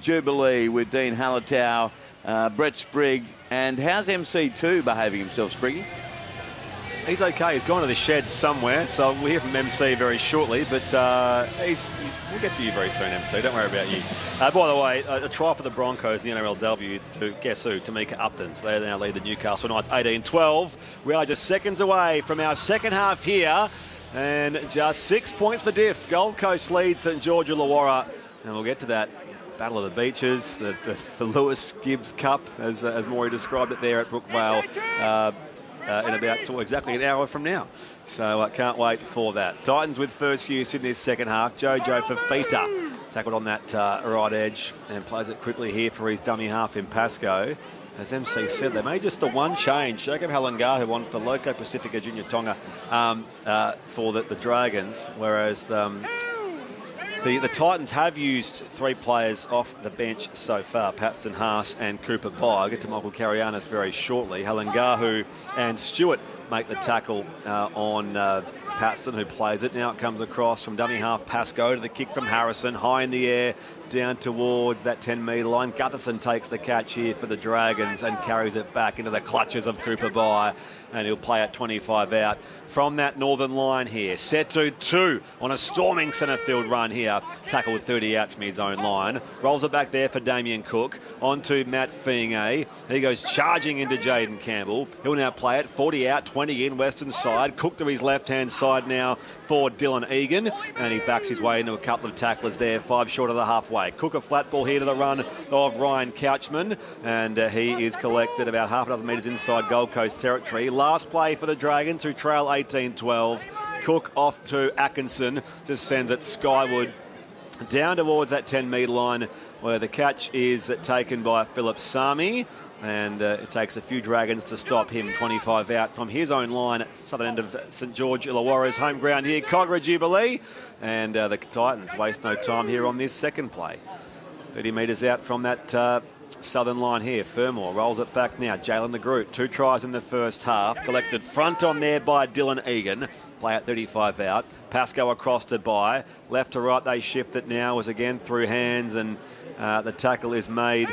Jubilee with Dean Hallertau, Brett Sprigg. And how's MC2 behaving himself, Spriggy? He's okay. He's gone to the shed somewhere, so we'll hear from MC very shortly. But we'll get to you very soon, MC. Don't worry about you. By the way, a try for the Broncos in the NRLW to guess who? Tamika Upton. So they now lead the Newcastle Knights 18-12. We are just seconds away from our second half here, and just 6 points the diff. Gold Coast leads St George Illawarra, and we'll get to that. Battle of the Beaches, the Lewis Gibbs Cup, as Maury described it there at Brookvale. In about exactly an hour from now. So I can't wait for that. Titans with first use in this second half. Jojo Fafita tackled on that right edge and plays it quickly here for his dummy half in Pascoe. As MC said, they made just the one change. Jacob Halangar, who won for Loco Pacifica Junior Tonga for the Dragons, whereas the Titans have used three players off the bench so far, Paxton Haas and Cooper Bye. I'll get to Michael Carianis very shortly. Halangahu and Stewart make the tackle on Paxton, who plays it. Now it comes across from dummy half Pascoe to the kick from Harrison, high in the air, down towards that 10-metre line. Gutherson takes the catch here for the Dragons and carries it back into the clutches of Cooper Bye, and he'll play at 25 out from that northern line here. Setu 2 on a storming centre field run here. Tackled 30 out from his own line. Rolls it back there for Damien Cook. On to Matt Fienge. He goes charging into Jaden Campbell. He'll now play it 40 out, 20 in, western side. Cook to his left-hand side now for Dylan Egan. And he backs his way into a couple of tacklers there, 5 short of the halfway. Cook a flat ball here to the run of Ryan Couchman. And he is collected about half a dozen metres inside Gold Coast territory. Last play for the Dragons, who trail 18-12. Cook off to Atkinson, just sends it skyward down towards that 10-metre line, where the catch is taken by Philip Sami, and it takes a few Dragons to stop him. 25 out from his own line at southern end of St George Illawarra's home ground here, Cogra Jubilee, and the Titans waste no time here on this second play. 30 metres out from that southern line here. Fermor rolls it back now. Jalen de Groot, 2 tries in the first half. Collected front on there by Dylan Egan. Play at 35 out. Pascoe across to Bye. Left to right they shift it now. Was again through hands, and the tackle is made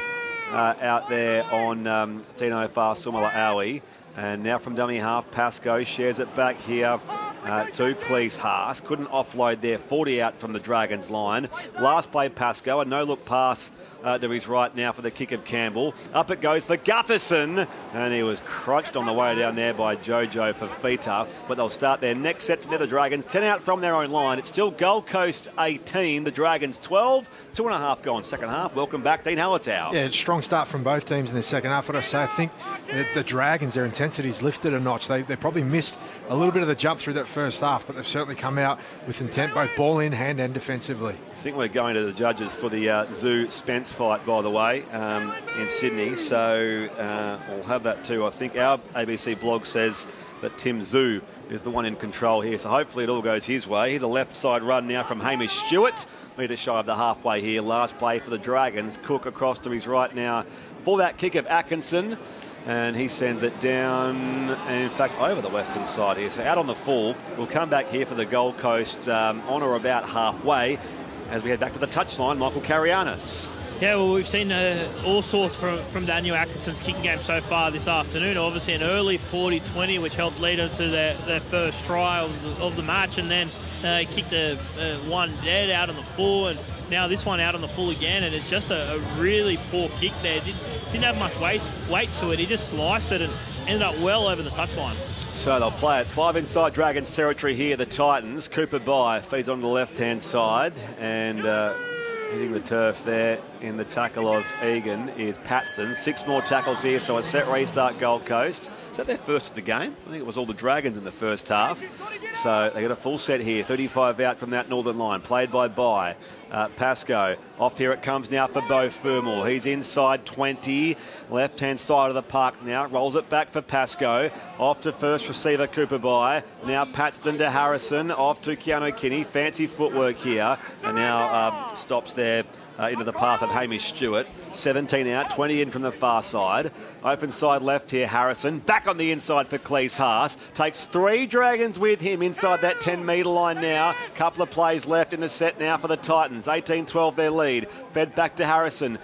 out there on Tino Farsumala Aui. And now from dummy half, Pascoe shares it back here to Cleese Haas. Couldn't offload there, 40 out from the Dragons line. Last play, Pascoe, a no-look pass to his right now for the kick of Campbell. Up it goes for Gutherson, and he was crunched on the way down there by Jojo Fafita. But they'll start their next set for the Dragons. 10 out from their own line. It's still Gold Coast 18, the Dragons 12. 2.5 gone second half. Welcome back, Dean Hallertau. Yeah, it's a strong start from both teams in the second half. What I say, I think the Dragons, their intensity's lifted a notch. They probably missed a little bit of the jump through that first half, but they've certainly come out with intent, both ball in hand and defensively. I think we're going to the judges for the Zoo Spence fight, by the way, in Sydney. So we'll have that too. I think our ABC blog says that Tim Zoo is the one in control here. So hopefully it all goes his way. Here's a left side run now from Hamish Stewart. Metre shy of the halfway here. Last play for the Dragons. Cook across to his right now for that kick of Atkinson. And he sends it down, and in fact over the western side here. So out on the full. We'll come back here for the Gold Coast on or about halfway as we head back to the touchline. Michael Carianis. Yeah, well, we've seen all sorts from Daniel Atkinson's kicking game so far this afternoon. Obviously an early 40-20, which helped lead them to their first try of the match, and then kicked one dead out on the full, and now this one out on the full again, and it's just a really poor kick there. Didn't have much weight to it. He just sliced it and ended up well over the touchline. So they'll play it 5 inside Dragons territory here, the Titans. Cooper Bye feeds on the left-hand side, and hitting the turf there in the tackle of Egan is Patson. 6 more tackles here, so a set restart Gold Coast. Is that their first of the game? I think it was all the Dragons in the first half. So they get a full set here. 35 out from that northern line, played by Bye. Pascoe, off here it comes now for Beau Fermor. He's inside 20, left-hand side of the park now. Rolls it back for Pascoe. Off to first receiver Cooper Bye. Now Paxton to Harrison. Off to Keanu Kinney. Fancy footwork here. And now stops there into the path of Hamish Stewart. 17 out, 20 in from the far side. Open side left here, Harrison. Back on the inside for Cleese Haas. Takes 3 Dragons with him inside that 10-metre line now. Couple of plays left in the set now for the Titans. 18-12 their lead. Fed back to Harrison.